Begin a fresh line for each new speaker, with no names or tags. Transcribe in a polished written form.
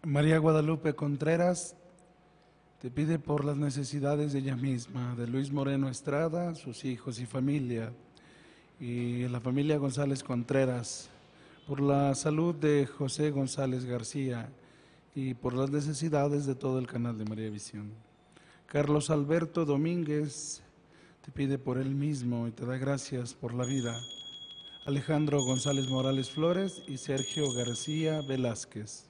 María Guadalupe Contreras te pide por las necesidades de ella misma, de Luis Moreno Estrada, sus hijos y familia, y la familia González Contreras, por la salud de José González García y por las necesidades de todo el canal de María Visión. Carlos Alberto Domínguez te pide por él mismo y te da gracias por la vida. Alejandro González Morales Flores y Sergio García Velázquez.